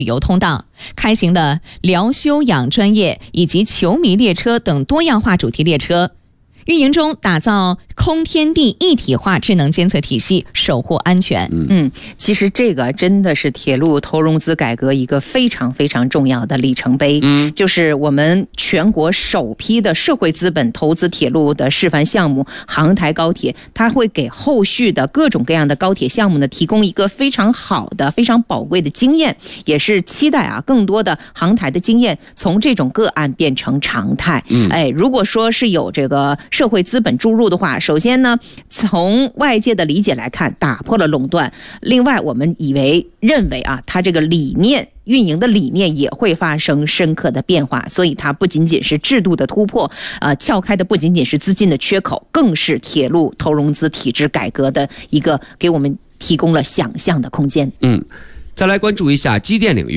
旅游通道，开行的疗休养专业以及球迷列车等多样化主题列车。运营中打造空天地一体化智能监测体系，守护安全。 其实这个真的是铁路投融资改革一个非常非常重要的里程碑。就是我们全国首批的社会资本投资铁路的示范项目杭台高铁，它会给后续的各种各样的高铁项目呢提供一个非常好的、非常宝贵的经验，也是期待更多的杭台的经验从这种个案变成常态。如果说是有这个社会资本注入的话，首先呢，从外界的理解来看，打破了垄断。另外，我们认为它这个理念运营的理念也会发生深刻的变化，所以它不仅仅是制度的突破，撬开的不仅仅是资金的缺口，更是铁路投融资体制改革的一个给我们提供了想象的空间。 再来关注一下机电领域。